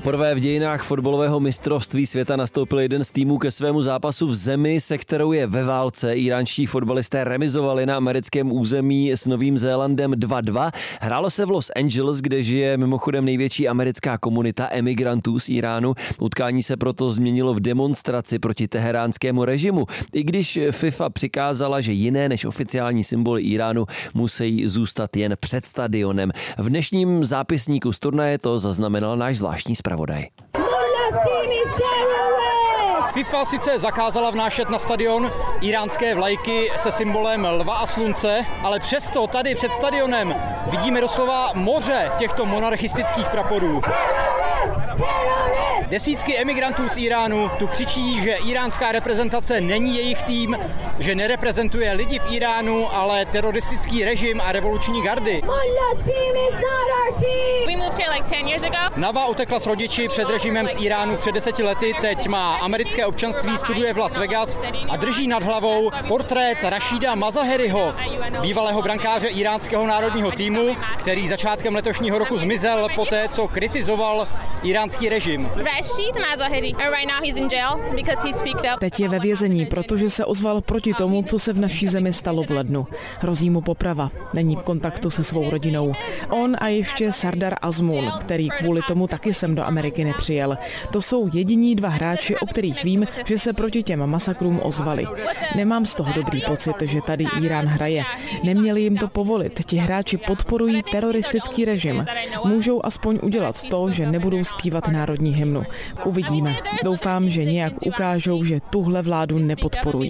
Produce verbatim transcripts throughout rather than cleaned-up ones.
Poprvé v dějinách fotbalového mistrovství světa nastoupil jeden z týmů ke svému zápasu v zemi, se kterou je ve válce. Iránští fotbalisté remizovali na americkém území s Novým Zélandem dva dva. Hrálo se v Los Angeles, kde žije mimochodem největší americká komunita emigrantů z Iránu. Utkání se proto změnilo v demonstraci proti teheránskému režimu, i když FIFA přikázala, že jiné než oficiální symboly Iránu musí zůstat jen před stadionem. V dnešním zápisníku z turnaje to zaznamenal náš zvláštní zpravodaj. FIFA sice zakázala vnášet na stadion iránské vlajky se symbolem lva a slunce, ale přesto tady před stadionem vidíme doslova moře těchto monarchistických praporů. Desítky emigrantů z Iránu tu křičí, že iránská reprezentace není jejich tým, že nereprezentuje lidi v Iránu, ale teroristický režim a revoluční gardy. Nava utekla s rodiči před režimem z Iránu před deseti lety, teď má americké občanství, studuje v Las Vegas a drží nad hlavou portrét Rašída Mazaheriho, bývalého brankáře iránského národního týmu, který začátkem letošního roku zmizel poté, co kritizoval iránský režim. Teď je ve vězení, protože se ozval proti tomu, co se v naší zemi stalo v lednu. Hrozí mu poprava. Není v kontaktu se svou rodinou. On a ještě Sardar Azmoun, který kvůli tomu taky sem do Ameriky nepřijel. To jsou jediní dva hráči, o kterých vím, že se proti těm masakrům ozvali. Nemám z toho dobrý pocit, že tady Irán hraje. Neměli jim to povolit. Ti hráči podporují teroristický režim. Můžou aspoň udělat to, že nebudou zpívat národní hymnu. Uvidíme. Doufám, že nějak ukážou, že tuhle vládu nepodporují.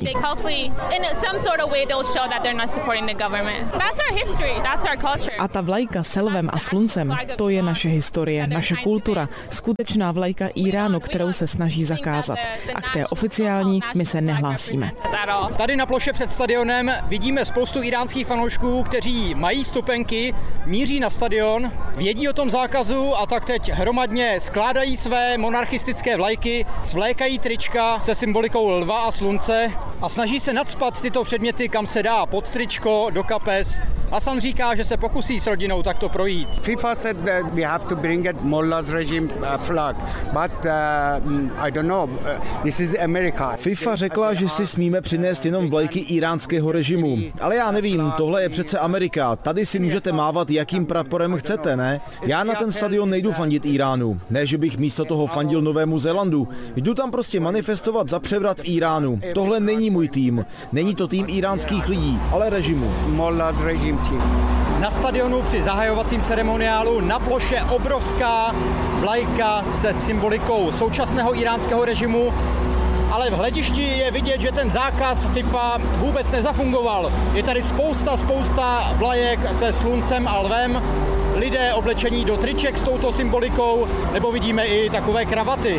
A ta vlajka s lvem a sluncem, to je naše historie, naše kultura, skutečná vlajka Iránu, kterou se snaží zakázat. A k té oficiální my se nehlásíme. Tady na ploše před stadionem vidíme spoustu iránských fanoušků, kteří mají stupenky, míří na stadion, vědí o tom zákazu a tak teď hromadně skládají své monarchistické vlajky, svlékají trička se symbolikou lva a slunce a snaží se nacpat tyto předměty, kam se dá, pod tričko, do kapes. Hasan říká, že se pokusí s rodinou takto projít. FIFA said that we have to bring it Mullah's regime flag, but uh, I don't know. This is America. FIFA řekla, že si smíme přinést jenom vlajky iránského režimu. Ale já nevím, tohle je přece Amerika. Tady si můžete mávat, jakým praporem chcete, ne? Já na ten stadion nejdu fandit Iránu. Ne, že bych místo toho fandil Novému Zélandu. Jdu tam prostě manifestovat za převrat v Iránu. Tohle není můj tým. Není to tým iránských lidí, ale režimu. Mullah's regime. Na stadionu při zahajovacím ceremoniálu na ploše obrovská vlajka se symbolikou současného iránského režimu, ale v hledišti je vidět, že ten zákaz FIFA vůbec nezafungoval. Je tady spousta, spousta vlajek se sluncem a lvem, lidé oblečení do triček s touto symbolikou, nebo vidíme i takové kravaty.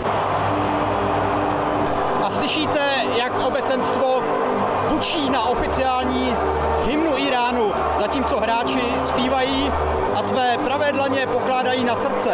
A slyšíte, jak obecenstvo bučí na oficiální hymnu Iránu, zatímco hráči zpívají a své pravé dlaně pokládají na srdce.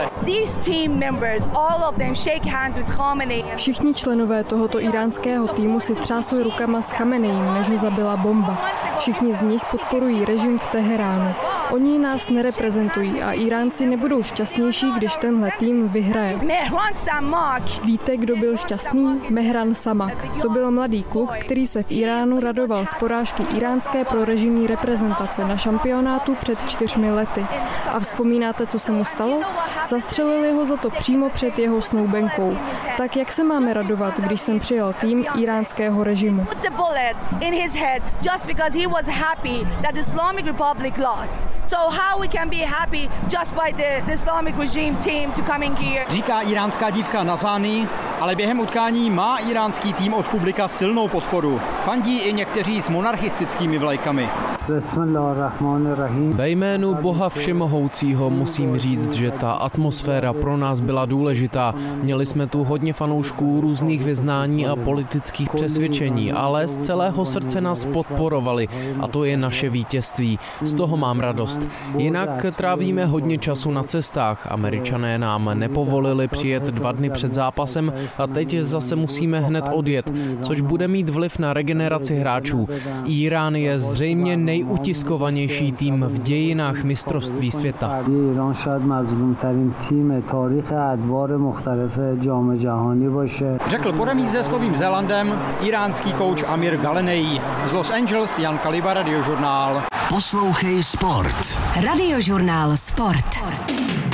Všichni členové tohoto iránského týmu si třásli rukama s Chameneím, než ho zabila bomba. Všichni z nich podporují režim v Teheránu. Oni nás nereprezentují a Iránci nebudou šťastnější, když tenhle tým vyhraje. Víte, kdo byl šťastný? Mehran Samak. To byl mladý kluk, který se v Iránu radoval z porážky iránské prorežimní reprezentace na šampionátu před čtyřmi lety. A vzpomínáte, co se mu stalo? Zastřelili ho za to přímo před jeho snoubenkou. Tak jak se máme radovat, když sem přijel tým iránského režimu? Říká iránská dívka Nazani, ale během utkání má iránský tým od publika silnou podporu. Fandí i někteří s monarchistickými vlajkami. Ve jménu Boha Všemohoucího musím říct, že ta atmosféra pro nás byla důležitá. Měli jsme tu hodně fanoušků různých vyznání a politických přesvědčení, ale z celého srdce nás podporovali a to je naše vítězství. Z toho mám radost. Jinak trávíme hodně času na cestách. Američané nám nepovolili přijet dva dny před zápasem a teď zase musíme hned odjet, což bude mít vliv na regeneraci hráčů. Irán je zřejmě nejutiskovanější tým v dějinách mistrovství světa. Řekl po remíze s Novým Zélandem iránský kouč Amir Galenej. Z Los Angeles Jan Kaliba, Radiožurnál. Poslouchej sport. Radiožurnál Sport.